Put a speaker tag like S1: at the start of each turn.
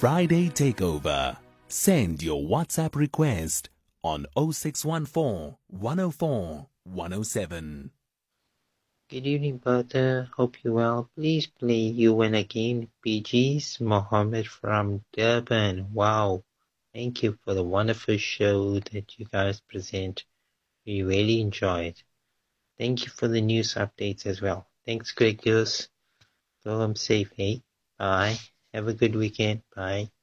S1: Friday Takeover. Send your WhatsApp request on 0614 104 107.
S2: Good evening, brother. Hope you're well. Please play You Win Again, BG's Mohammed from Durban. Wow. Thank you for the wonderful show that you guys present. We really enjoy it. Thank you for the news updates as well. Thanks, Greg Goose. Go home safe, hey? Bye. Have a good weekend. Bye.